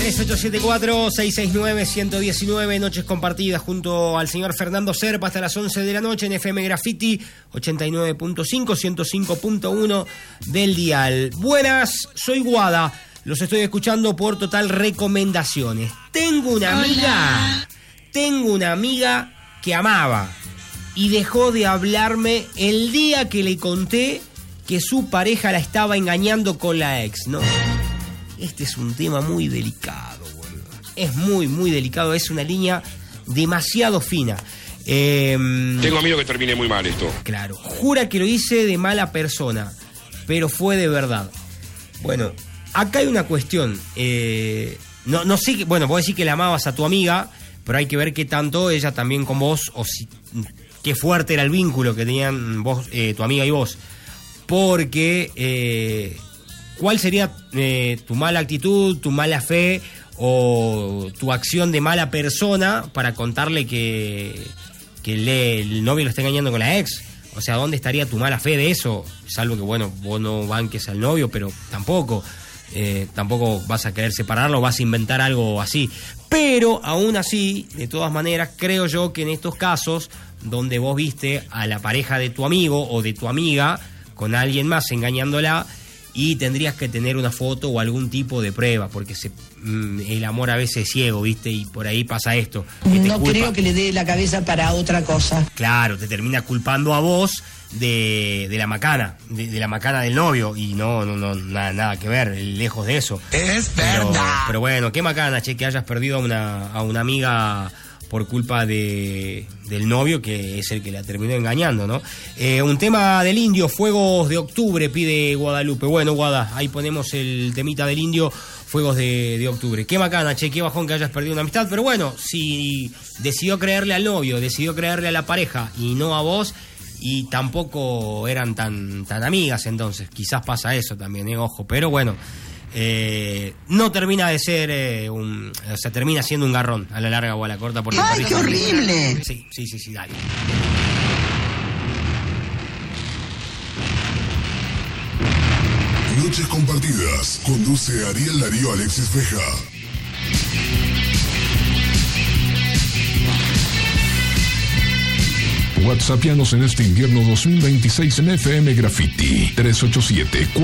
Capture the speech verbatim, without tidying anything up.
tres ocho siete cuatro, seis seis nueve, uno uno nueve, noches compartidas junto al señor Fernando Serpa hasta las once de la noche en F M Graffiti ochenta y nueve punto cinco, ciento cinco punto uno del dial. Buenas, soy Guada, los estoy escuchando por Total Recomendaciones. Tengo una amiga, Hola. tengo una amiga que amaba y dejó de hablarme el día que le conté que su pareja la estaba engañando con la ex, ¿no? Este es un tema muy delicado, boludo. Es muy, muy delicado. Es una línea demasiado fina. Eh, Tengo miedo que termine muy mal esto. Claro. Jura que lo hice de mala persona, pero fue de verdad. Bueno, acá hay una cuestión. Eh, no, no sé, bueno, vos decís que la amabas a tu amiga, pero hay que ver qué tanto ella también con vos, o si, qué fuerte era el vínculo que tenían vos, eh, tu amiga y vos. Porque... Eh, ¿cuál sería eh, tu mala actitud, tu mala fe o tu acción de mala persona para contarle que, que le, el novio lo está engañando con la ex? O sea, ¿dónde estaría tu mala fe de eso? Salvo que, bueno, vos no banques al novio, pero tampoco, eh, tampoco vas a querer separarlo, vas a inventar algo así. Pero, aún así, de todas maneras, creo yo que en estos casos, donde vos viste a la pareja de tu amigo o de tu amiga con alguien más engañándola, y tendrías que tener una foto o algún tipo de prueba, porque se, mm, el amor a veces es ciego, ¿viste? Y por ahí pasa esto. No culpa... creo que le dé la cabeza para otra cosa. Claro, te termina culpando a vos de, de la macana, de, de la macana del novio, y no, no, no, nada, nada que ver, lejos de eso. Es pero, verdad. Pero bueno, qué macana, che, que hayas perdido a una, a una amiga por culpa de del novio, que es el que la terminó engañando, ¿no? Eh, un tema del Indio, Fuegos de Octubre, pide Guadalupe. Bueno, Guada, ahí ponemos el temita del Indio, Fuegos de, de Octubre. Qué macana, che, qué bajón que hayas perdido una amistad, pero bueno, si decidió creerle al novio, decidió creerle a la pareja y no a vos, y tampoco eran tan, tan amigas, entonces quizás pasa eso también, eh, ojo, pero bueno... Eh, no termina de ser eh, un, o sea, termina siendo un garrón a la larga o a la corta. Porque ¡ay, qué horrible! Sí, sí, sí, sí, dale. Noches compartidas. Conduce Ariel Darío Alexis Veja. WhatsAppianos en este invierno dos mil veintiséis en F M Graffiti tres ocho siete